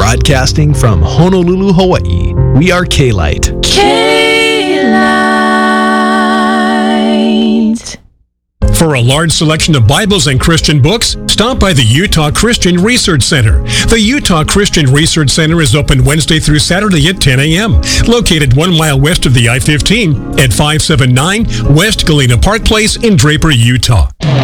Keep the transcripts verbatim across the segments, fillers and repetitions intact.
Broadcasting from Honolulu, Hawaii, we are K-Light. K-Light. For a large selection of Bibles and Christian books, stop by the Utah Christian Research Center. The Utah Christian Research Center is open Wednesday through Saturday at ten a.m., located one mile west of the I fifteen at five seventy-nine West Galena Park Place in Draper, Utah.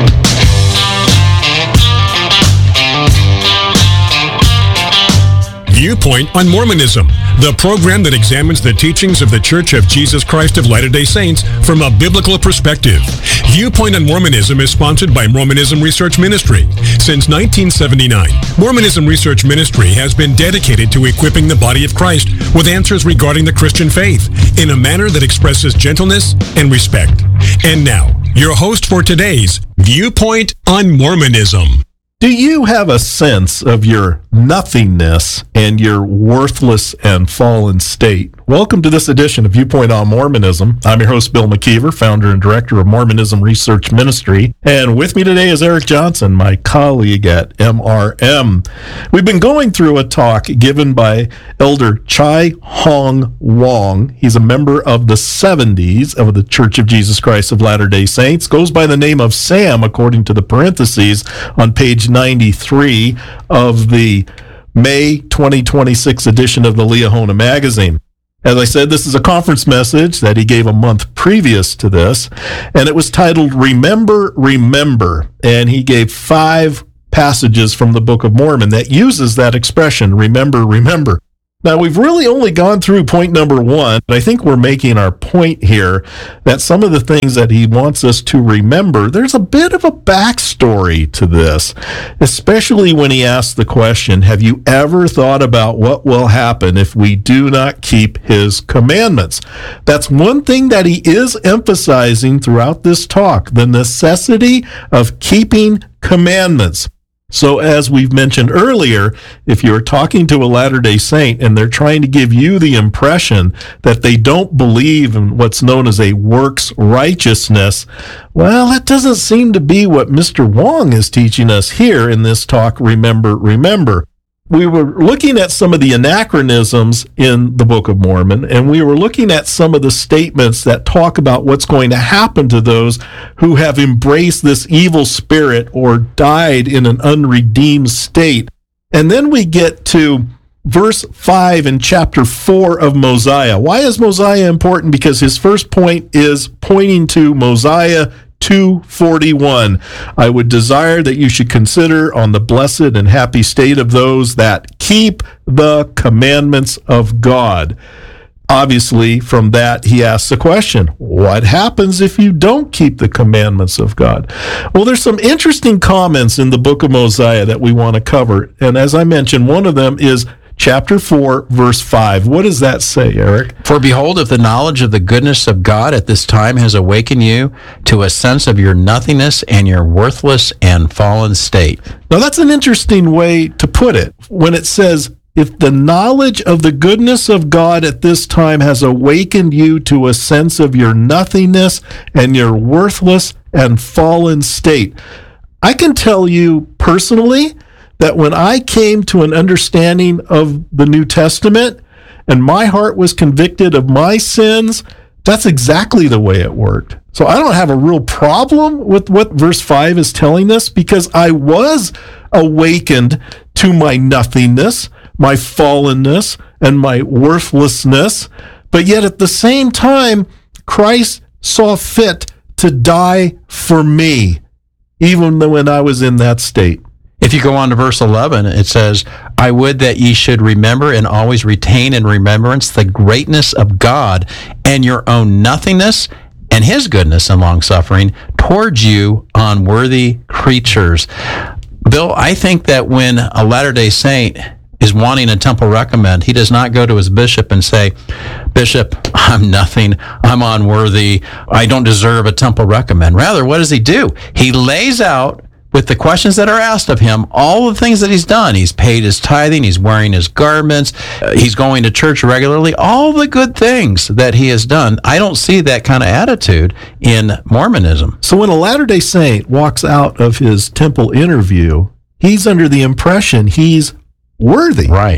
Viewpoint on Mormonism, the program that examines the teachings of the Church of Jesus Christ of Latter-day Saints from a biblical perspective. Viewpoint on Mormonism is sponsored by Mormonism Research Ministry. Since nineteen seventy-nine, Mormonism Research Ministry has been dedicated to equipping the body of Christ with answers regarding the Christian faith in a manner that expresses gentleness and respect. And now, your host for today's Viewpoint on Mormonism. Do you have a sense of your nothingness and your worthless and fallen state? Welcome to this edition of Viewpoint on Mormonism. I'm your host, Bill McKeever, founder and director of Mormonism Research Ministry. And with me today is Eric Johnson, my colleague at M R M. We've been going through a talk given by Elder Chai Hong Wong. He's a member of the seventies of the Church of Jesus Christ of Latter-day Saints. Goes by the name of Sam, according to the parentheses on page ninety-three of the May twenty twenty-six edition of the Liahona magazine. As I said, this is a conference message that he gave a month previous to this, and it was titled Remember, Remember, and he gave five passages from the Book of Mormon that uses that expression, remember, remember. Now, we've really only gone through point number one, but I think we're making our point here that some of the things that he wants us to remember, there's a bit of a backstory to this, especially when he asks the question, have you ever thought about what will happen if we do not keep his commandments? That's one thing that he is emphasizing throughout this talk, the necessity of keeping commandments. So as we've mentioned earlier, if you're talking to a Latter-day Saint and they're trying to give you the impression that they don't believe in what's known as a works righteousness, well, that doesn't seem to be what Mister Wong is teaching us here in this talk, Remember, Remember. We were looking at some of the anachronisms in the Book of Mormon, and we were looking at some of the statements that talk about what's going to happen to those who have embraced this evil spirit or died in an unredeemed state. And then we get to verse five in chapter four of Mosiah. Why is Mosiah important? Because his first point is pointing to Mosiah two forty-one. I would desire that you should consider on the blessed and happy state of those that keep the commandments of God. Obviously, from that, he asks the question, what happens if you don't keep the commandments of God? Well, there's some interesting comments in the book of Mosiah that we want to cover. And as I mentioned, one of them is chapter four, verse five. What does that say, Eric? For behold, if the knowledge of the goodness of God at this time has awakened you to a sense of your nothingness and your worthless and fallen state. Now, that's an interesting way to put it. When it says, if the knowledge of the goodness of God at this time has awakened you to a sense of your nothingness and your worthless and fallen state. I can tell you personally that when I came to an understanding of the New Testament and my heart was convicted of my sins, that's exactly the way it worked. So I don't have a real problem with what verse five is telling us because I was awakened to my nothingness, my fallenness, and my worthlessness. But yet at the same time, Christ saw fit to die for me, even when I was in that state. If you go on to verse eleven, it says, I would that ye should remember and always retain in remembrance the greatness of God and your own nothingness and his goodness and long-suffering towards you, unworthy creatures. Bill, I think that when a Latter-day Saint is wanting a temple recommend, he does not go to his bishop and say, Bishop, I'm nothing, I'm unworthy, I don't deserve a temple recommend. Rather, what does he do? He lays out with the questions that are asked of him, all the things that he's done. He's paid his tithing, he's wearing his garments, uh, he's going to church regularly, all the good things that he has done. I don't see that kind of attitude in Mormonism. So when a Latter-day Saint walks out of his temple interview, he's under the impression he's worthy. Right.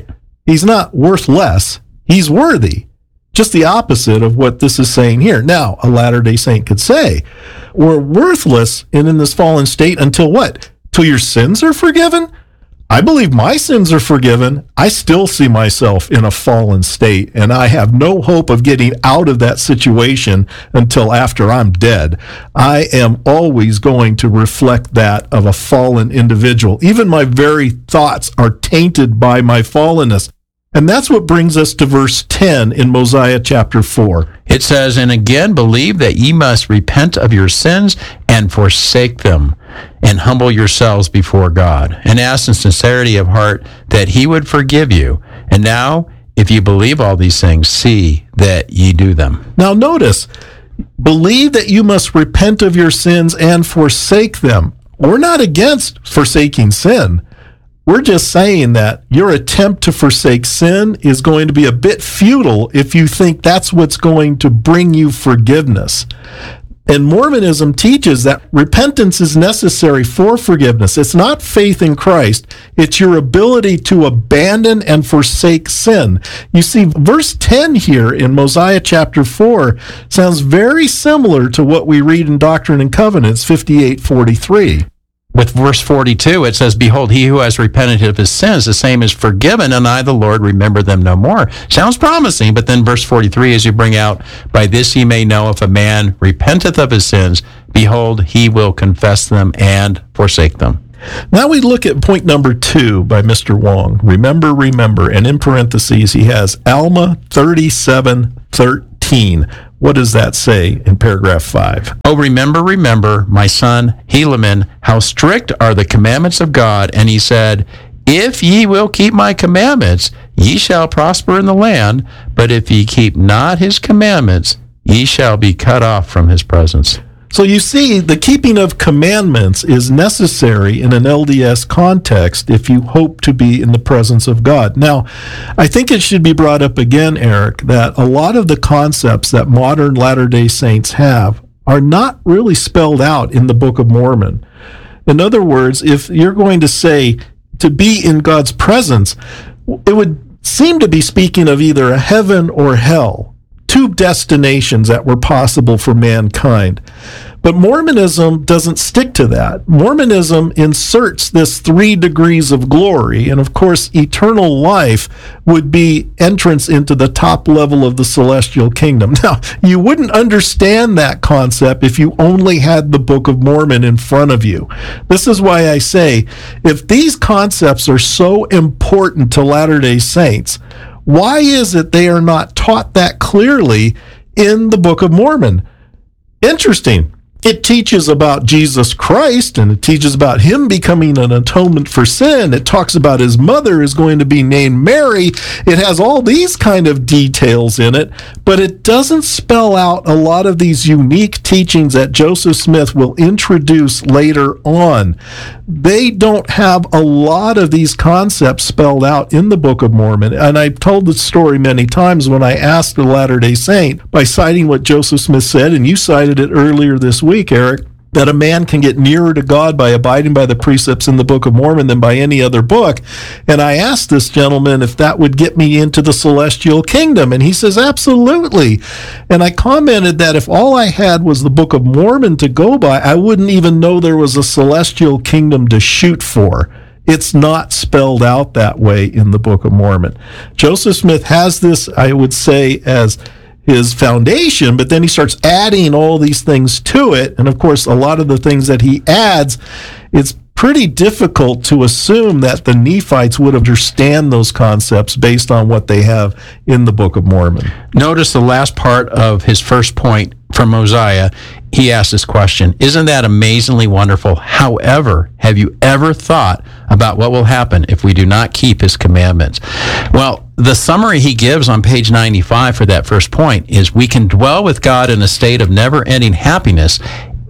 He's not worth less. He's worthy. Just the opposite of what this is saying here. Now, a Latter-day Saint could say, we're worthless and in this fallen state until what? Till your sins are forgiven? I believe my sins are forgiven. I still see myself in a fallen state, and I have no hope of getting out of that situation until after I'm dead. I am always going to reflect that of a fallen individual. Even my very thoughts are tainted by my fallenness. And that's what brings us to verse ten in Mosiah chapter four. It says, "And again, believe that ye must repent of your sins and forsake them, and humble yourselves before God, and ask in sincerity of heart that he would forgive you. And now, if you believe all these things, see that ye do them." Now notice, believe that you must repent of your sins and forsake them. We're not against forsaking sin. We're just saying that your attempt to forsake sin is going to be a bit futile if you think that's what's going to bring you forgiveness. And Mormonism teaches that repentance is necessary for forgiveness. It's not faith in Christ. It's your ability to abandon and forsake sin. You see, verse ten here in Mosiah chapter four sounds very similar to what we read in Doctrine and Covenants fifty-eight forty-three. With verse forty-two, it says, "Behold, he who has repented of his sins, the same is forgiven, and I, the Lord, remember them no more." Sounds promising, but then verse forty-three, as you bring out, "By this ye may know if a man repenteth of his sins, behold, he will confess them and forsake them." Now we look at point number two by Mister Wong. Remember, remember, and in parentheses he has Alma thirty-seven thirteen. What does that say in paragraph five? "Oh, remember, remember, my son Helaman, how strict are the commandments of God. And he said, if ye will keep my commandments, ye shall prosper in the land. But if ye keep not his commandments, ye shall be cut off from his presence." So you see, the keeping of commandments is necessary in an L D S context if you hope to be in the presence of God. Now, I think it should be brought up again, Eric, that a lot of the concepts that modern Latter-day Saints have are not really spelled out in the Book of Mormon. In other words, if you're going to say to be in God's presence, it would seem to be speaking of either a heaven or hell. Two destinations that were possible for mankind. But Mormonism doesn't stick to that. Mormonism inserts this three degrees of glory, and of course, eternal life would be entrance into the top level of the celestial kingdom. Now, you wouldn't understand that concept if you only had the Book of Mormon in front of you. This is why I say, if these concepts are so important to Latter-day Saints, why is it they are not taught that clearly in the Book of Mormon? Interesting. It teaches about Jesus Christ, and it teaches about him becoming an atonement for sin. It talks about his mother is going to be named Mary. It has all these kind of details in it, but it doesn't spell out a lot of these unique teachings that Joseph Smith will introduce later on. They don't have a lot of these concepts spelled out in the Book of Mormon, and I've told the story many times when I asked a Latter-day Saint by citing what Joseph Smith said, and you cited it earlier this week, Eric, that a man can get nearer to God by abiding by the precepts in the Book of Mormon than by any other book. And I asked this gentleman if that would get me into the celestial kingdom, and he says, absolutely. And I commented that if all I had was the Book of Mormon to go by, I wouldn't even know there was a celestial kingdom to shoot for. It's not spelled out that way in the Book of Mormon. Joseph Smith has this, I would say, as his foundation, but then he starts adding all these things to it. And of course, a lot of the things that he adds, it's pretty difficult to assume that the Nephites would understand those concepts based on what they have in the Book of Mormon. Notice the last part of his first point from Mosiah. He asked this question, isn't that amazingly wonderful? However, have you ever thought about what will happen if we do not keep his commandments? Well, the summary he gives on page ninety-five for that first point is we can dwell with God in a state of never-ending happiness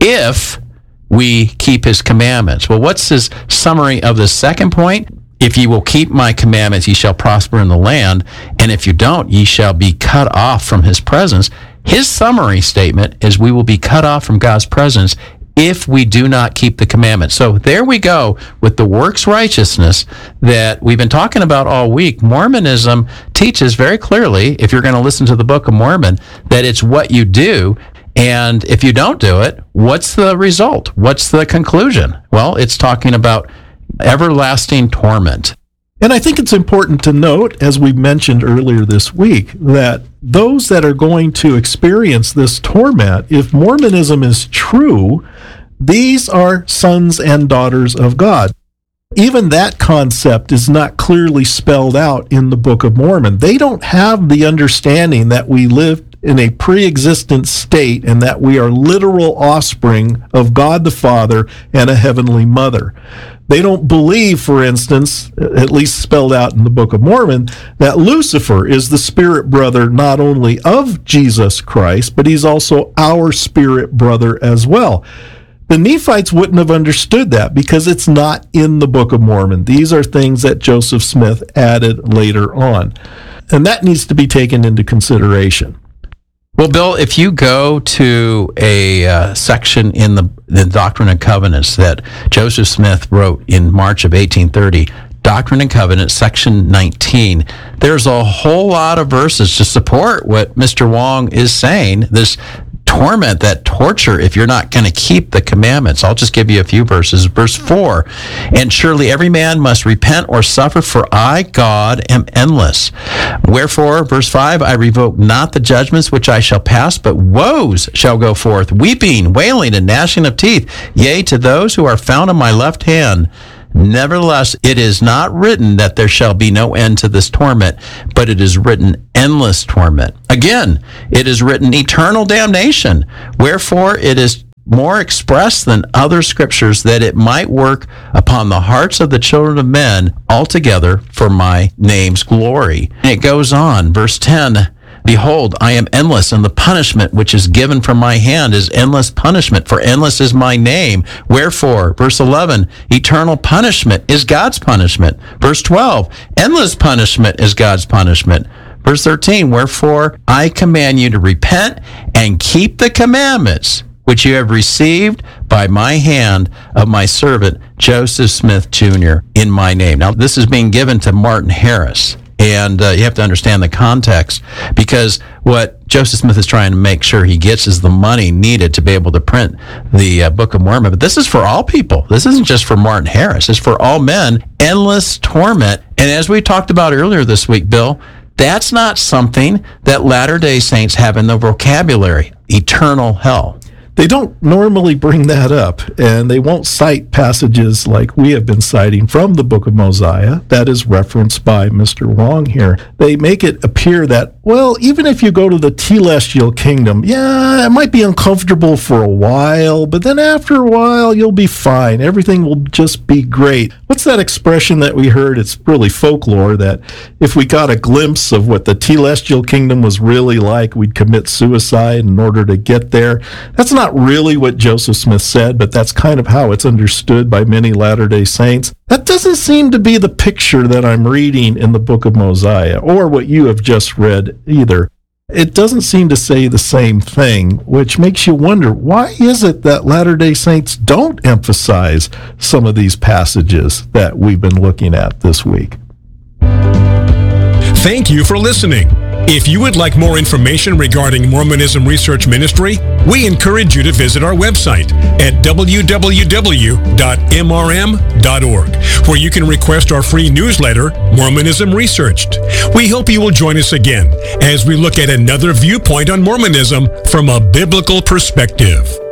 if we keep his commandments. Well, what's his summary of the second point? If ye will keep my commandments, ye shall prosper in the land, and if you don't, ye shall be cut off from his presence. His summary statement is we will be cut off from God's presence if we do not keep the commandments. So there we go with the works righteousness that we've been talking about all week. Mormonism teaches very clearly, if you're going to listen to the Book of Mormon, that it's what you do. And if you don't do it, what's the result? What's the conclusion? Well, it's talking about everlasting torment. And I think it's important to note, as we mentioned earlier this week, that those that are going to experience this torment, if Mormonism is true, these are sons and daughters of God. Even that concept is not clearly spelled out in the Book of Mormon. They don't have the understanding that we live in a pre-existent state and that we are literal offspring of God the Father and a heavenly mother. They don't believe, for instance, at least spelled out in the Book of Mormon, that Lucifer is the spirit brother not only of Jesus Christ, but he's also our spirit brother as well. The Nephites wouldn't have understood that because it's not in the Book of Mormon. These are things that Joseph Smith added later on. And that needs to be taken into consideration. Well, Bill, if you go to a uh, section in the, the Doctrine and Covenants that Joseph Smith wrote in March of eighteen thirty, Doctrine and Covenants, section nineteen, there's a whole lot of verses to support what Mister Wong is saying, this torment, that torture, if you're not going to keep the commandments. I'll just give you a few verses. Verse four, and surely every man must repent or suffer, for I, God, am endless. Wherefore, verse five, I revoke not the judgments which I shall pass, but woes shall go forth, weeping, wailing, and gnashing of teeth, yea, to those who are found on my left hand. Nevertheless, it is not written that there shall be no end to this torment, but it is written endless torment. Again, it is written eternal damnation. Wherefore, it is more expressed than other scriptures, that it might work upon the hearts of the children of men altogether for my name's glory. And it goes on, verse ten, behold, I am endless, and the punishment which is given from my hand is endless punishment, for endless is my name. Wherefore, verse eleven, eternal punishment is God's punishment. Verse twelve, endless punishment is God's punishment. Verse thirteen, wherefore I command you to repent and keep the commandments which you have received by my hand of my servant Joseph Smith Junior in my name. Now, this is being given to Martin Harris. And uh, you have to understand the context, because what Joseph Smith is trying to make sure he gets is the money needed to be able to print the uh, Book of Mormon. But this is for all people. This isn't just for Martin Harris. It's for all men. Endless torment. And as we talked about earlier this week, Bill, that's not something that Latter-day Saints have in their vocabulary. Eternal hell. They don't normally bring that up, and they won't cite passages like we have been citing from the Book of Mosiah that is referenced by Mister Wong here. They make it appear that, well, even if you go to the telestial kingdom, yeah, it might be uncomfortable for a while, but then after a while, you'll be fine. Everything will just be great. What's that expression that we heard? It's really folklore, that if we got a glimpse of what the telestial kingdom was really like, we'd commit suicide in order to get there. That's not really what Joseph Smith said, but that's kind of how it's understood by many Latter-day Saints. That doesn't seem to be the picture that I'm reading in the Book of Mosiah, or what you have just read either. It doesn't seem to say the same thing, which makes you wonder, why is it that Latter-day Saints don't emphasize some of these passages that we've been looking at this week? Thank you for listening. If you would like more information regarding Mormonism Research Ministry, we encourage you to visit our website at w w w dot m r m dot org, where you can request our free newsletter, Mormonism Researched. We hope you will join us again as we look at another viewpoint on Mormonism from a biblical perspective.